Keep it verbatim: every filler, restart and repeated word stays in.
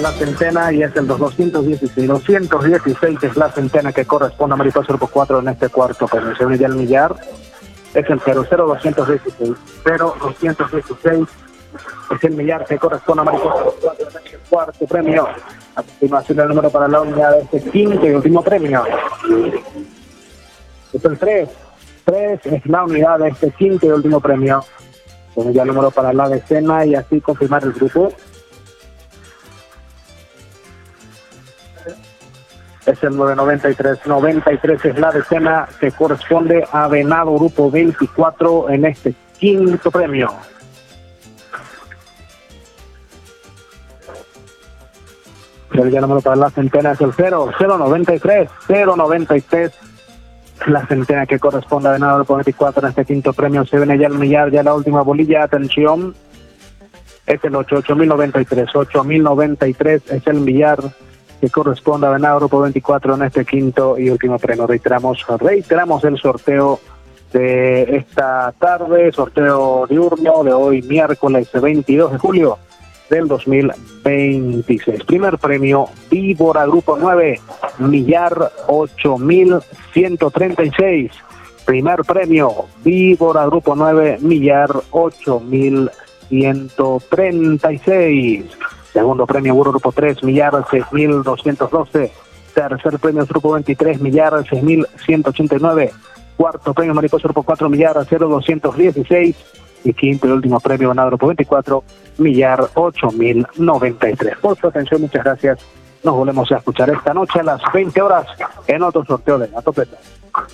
la centena y es el doscientos dieciséis. doscientos dieciséis es la centena que corresponde a Mariposa Grupo cuatro en este cuarto premio. Se une ya el millar, es el cero cero doscientos dieciséis. cero doscientos dieciséis es el millar que corresponde a Mariposa Grupo cuatro en este cuarto premio. A continuación el número para la unidad de este quinto y último premio. Es el tres. tres es la unidad de este quinto y último premio. Tiene ya el número para la decena y así confirmar el grupo. Es el nueve noventa y tres. noventa y tres es la decena que corresponde a Venado Grupo veinticuatro en este quinto premio. Tiene ya el número para la centena, es el cero cero noventa y tres. cero noventa y tres. La centena que corresponde a Venado Grupo veinticuatro en este quinto premio. Se viene ya el millar, ya la última bolilla. Atención, es el ocho mil noventa y tres. ocho mil noventa y tres es el millar que corresponde a Venado Grupo veinticuatro en este quinto y último premio. Reiteramos, reiteramos el sorteo de esta tarde, sorteo diurno de hoy, miércoles veintidós de julio del dos mil veintiséis. Primer premio, Víbora Grupo nueve, millar ocho mil ciento treinta y seis. Primer premio, Víbora Grupo nueve, millar ocho mil ciento treinta y seis. Segundo premio, Burro Grupo tres, millar seis mil doscientos doce. Tercer premio, Grupo veintitrés, millar seis mil ciento ochenta y nueve. Cuarto premio, Mariposa Grupo cuatro, millar cero doscientos dieciséis. Y quinto y último premio, Venado Grupo veinticuatro, millar ocho mil noventa y tres. Por su atención, muchas gracias. Nos volvemos a escuchar esta noche a las veinte horas en otro sorteo de la Topeta.